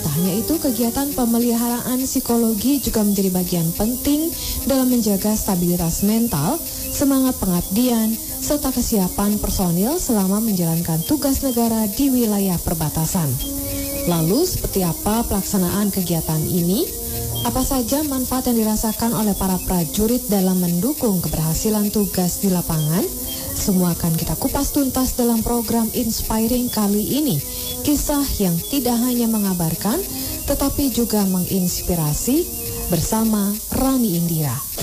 Tak hanya itu, kegiatan pemeliharaan psikologi juga menjadi bagian penting dalam menjaga stabilitas mental, semangat pengabdian, serta kesiapan personil selama menjalankan tugas negara di wilayah perbatasan. Lalu, seperti apa pelaksanaan kegiatan ini? Apa saja manfaat yang dirasakan oleh para prajurit dalam mendukung keberhasilan tugas di lapangan? Semua akan kita kupas tuntas dalam program Inspiring kali ini. Kisah yang tidak hanya mengabarkan, tetapi juga menginspirasi bersama Rani Indira.